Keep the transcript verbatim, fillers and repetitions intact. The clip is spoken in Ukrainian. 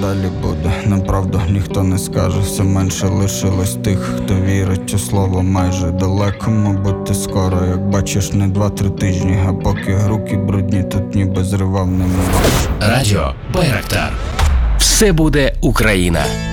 далі буде? Неправду ніхто не скаже. Все менше лишилось тих, хто вірить у слово майже. Далеко, мабуть, ти скоро. Як бачиш, не два-три тижні. А поки руки брудні, тут ніби зривав не можеш. Радіо Байрактар. Все буде Україна.